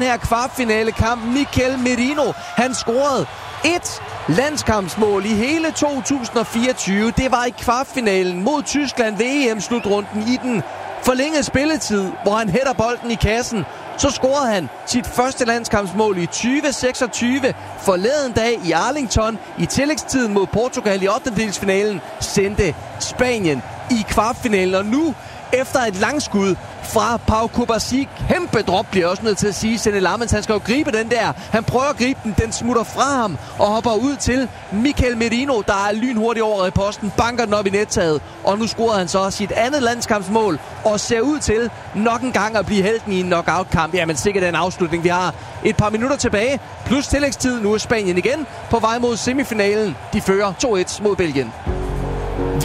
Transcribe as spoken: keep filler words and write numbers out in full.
den her kvartfinalekamp. Mikel Merino, han scorede et landskampsmål i hele to tusind og fireogtyve. Det var i kvartfinalen mod Tyskland ved E M-slutrunden i den forlængede spilletid, hvor han hætter bolden i kassen. Så scorede han sit første landskampsmål i tyve seksogtyve forleden dag i Arlington. I tillægstiden mod Portugal i ottendedelsfinalen sendte Spanien i kvartfinalen. Og nu, efter et langskud fra Pau Kubasi, kæmpe drop bliver også nødt til at sige, Senne Lammens, han skal jo gribe den der. Han prøver at gribe den, den smutter fra ham og hopper ud til Mikel Merino, der er lynhurtigt over i posten, banker den op i nettaget. Og nu scorede han så sit andet landskampsmål og ser ud til nok en gang at blive helten i en knockout-kamp. Jamen sikkert den afslutning. Vi har et par minutter tilbage, plus tillægstid. Nu er Spanien igen på vej mod semifinalen. De fører to et mod Belgien.